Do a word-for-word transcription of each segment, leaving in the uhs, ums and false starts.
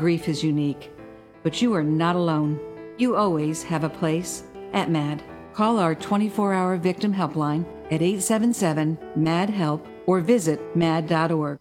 grief is unique, but you are not alone. You always have a place at M A D. Call our twenty-four hour victim helpline at eight seven seven M A D help or visit M A D dot org.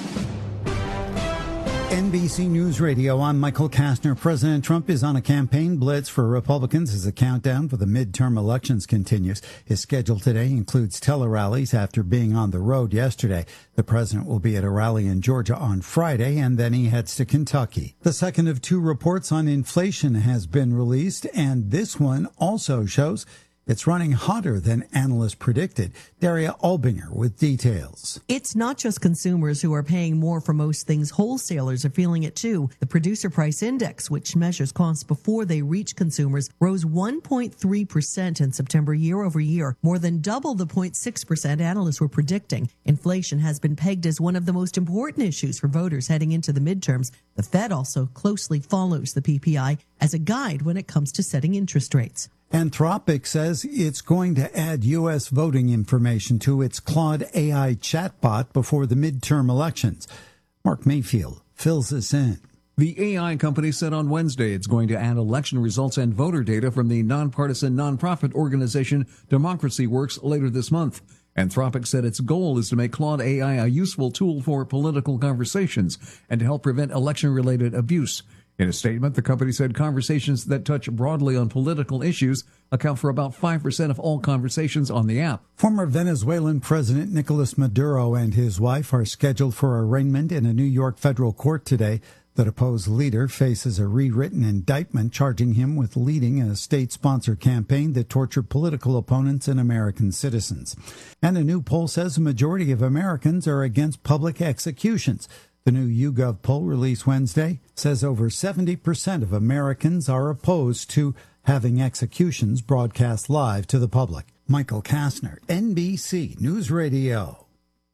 N B C News Radio, I'm Michael Kastner. President Trump is on a campaign blitz for Republicans as the countdown for the midterm elections continues. His schedule today includes tele-rallies after being on the road yesterday. The president will be at a rally in Georgia on Friday, and then he heads to Kentucky. The second of two reports on inflation has been released, and this one also shows it's running hotter than analysts predicted. Daria Albinger with details. It's not just consumers who are paying more for most things. Wholesalers are feeling it too. The Producer Price Index, which measures costs before they reach consumers, rose one point three percent in September year over year, more than double the zero point six percent analysts were predicting. Inflation has been pegged as one of the most important issues for voters heading into the midterms. The Fed also closely follows the P P I as a guide when it comes to setting interest rates. Anthropic says it's going to add U S voting information to its Claude A I chatbot before the midterm elections. Mark Mayfield fills us in. The A I company said on Wednesday it's going to add election results and voter data from the nonpartisan nonprofit organization Democracy Works later this month. Anthropic said its goal is to make Claude A I a useful tool for political conversations and to help prevent election-related abuse. In a statement, the company said conversations that touch broadly on political issues account for about five percent of all conversations on the app. Former Venezuelan President Nicolas Maduro and his wife are scheduled for arraignment in a New York federal court today. The deposed leader faces a rewritten indictment charging him with leading a state-sponsored campaign that tortured political opponents and American citizens. And a new poll says a majority of Americans are against public executions. The new YouGov poll released Wednesday says over seventy percent of Americans are opposed to having executions broadcast live to the public. Michael Kastner, N B C News Radio.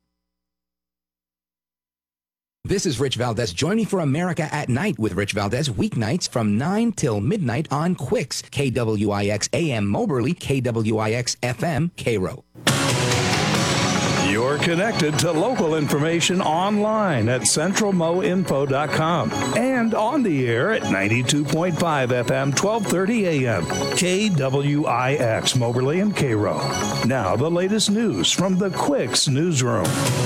This is Rich Valdez. Join me for America at Night with Rich Valdez, weeknights from nine till midnight on Quicks, K W I X A M Moberly, K W I X F M Cairo. You're connected to local information online at central mo info dot com and on the air at ninety-two point five F M, twelve thirty A M, K W I X Moberly and Cairo. Now the latest news from the Quicks newsroom.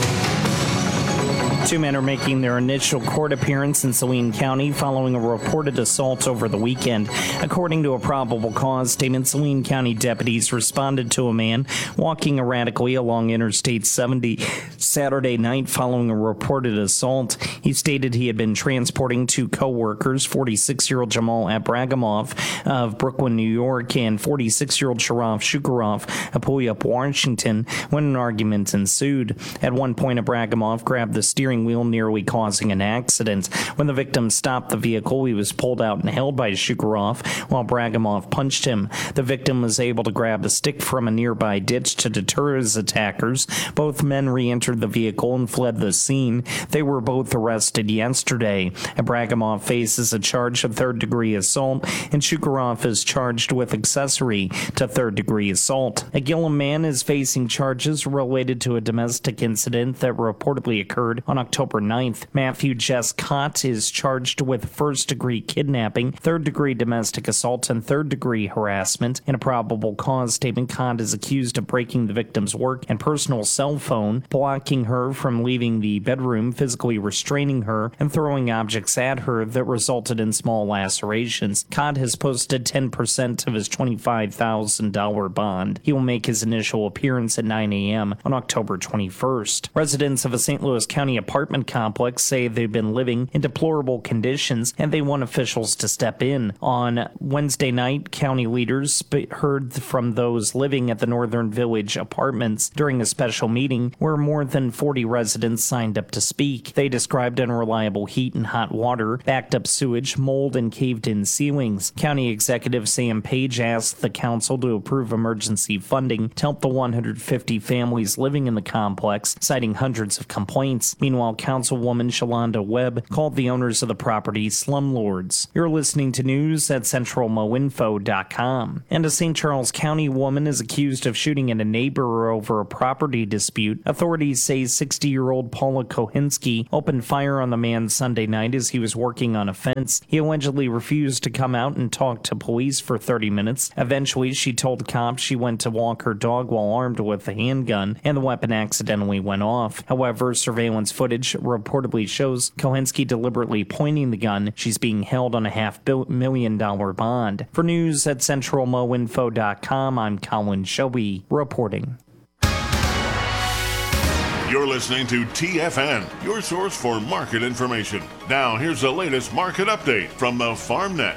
Two men are making their initial court appearance in Saline County following a reported assault over the weekend. According to a probable cause statement, Saline County deputies responded to a man walking erratically along Interstate seventy Saturday night following a reported assault. He stated he had been transporting two co-workers, forty-six-year-old Jamal Abragamov of Brooklyn, New York, and forty-six-year-old Sharaf Shukurov of Puyallup, Washington, when an argument ensued. At one point, Abragamov grabbed the steering wheel, nearly causing an accident. When the victim stopped the vehicle, he was pulled out and held by Shukurov while Abragamov punched him. The victim was able to grab a stick from a nearby ditch to deter his attackers. Both men re-entered the vehicle and fled the scene. They were both arrested yesterday. Abragamov faces a charge of third-degree assault, and Shukurov is charged with accessory to third-degree assault. A Gillum man is facing charges related to a domestic incident that reportedly occurred on October ninth. Matthew Jesscott is charged with first-degree kidnapping, third-degree domestic assault, and third-degree harassment. In a probable cause statement, Cott is accused of breaking the victim's work and personal cell phone, blocking her from leaving the bedroom, physically restraining her, and throwing objects at her that resulted in small lacerations. Cott has posted ten percent of his twenty-five thousand dollars bond. He will make his initial appearance at nine a.m. on October twenty-first. Residents of a Saint Louis County apartment complex say they've been living in deplorable conditions and they want officials to step in. On Wednesday night, county leaders heard from those living at the Northern Village apartments during a special meeting where more than forty residents signed up to speak. They described unreliable heat and hot water, backed up sewage, mold, and caved-in ceilings. County Executive Sam Page asked the council to approve emergency funding to help the one hundred fifty families living in the complex, citing hundreds of complaints. Meanwhile, while Councilwoman Shalonda Webb called the owners of the property slumlords. You're listening to news at central mo info dot com. And a Saint Charles County woman is accused of shooting at a neighbor over a property dispute. Authorities say sixty-year-old Paula Kohinski opened fire on the man Sunday night as he was working on a fence. He allegedly refused to come out and talk to police for thirty minutes. Eventually, she told cops she went to walk her dog while armed with a handgun, and the weapon accidentally went off. However, surveillance footage reportedly shows Kohinski deliberately pointing the gun. She's being held on a half million dollar bond. For news at central mo info dot com, I'm Colin Shoby reporting. You're listening to T F N, your source for market information. Now, here's the latest market update from the FarmNet.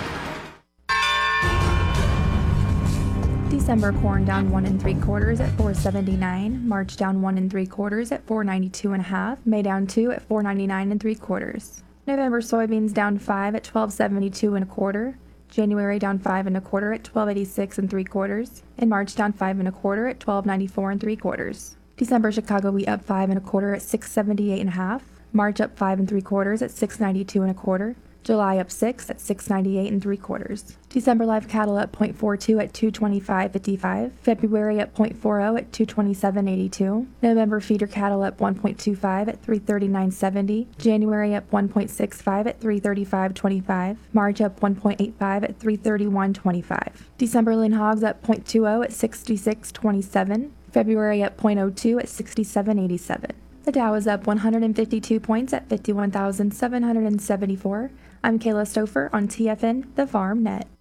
December corn down one and three quarters at four seventy-nine. March down one and three quarters at four ninety-two and a half. May down two at four ninety-nine and three quarters. November soybeans down five at twelve seventy-two and a quarter. January down five and a quarter at twelve eighty-six and three quarters. And March down five and a quarter at twelve ninety-four and three quarters. December Chicago wheat up five and a quarter at six seventy-eight and a half. March up five and three quarters at six ninety-two and a quarter. July up six at six ninety-eight and three quarters. December live cattle up point four two at two twenty-five fifty-five. February up point four zero at two twenty-seven eighty-two. November feeder cattle up one point two five at three thirty-nine seventy. January up one point six five at three thirty-five twenty-five. March up one point eight five at three thirty-one twenty-five. December lean hogs up point two zero at sixty-six twenty-seven. February up point zero two at sixty-seven eighty-seven. The Dow is up one hundred fifty-two points at fifty-one thousand seven hundred seventy-four. I'm Kayla Stouffer on T F N, the Farm Net.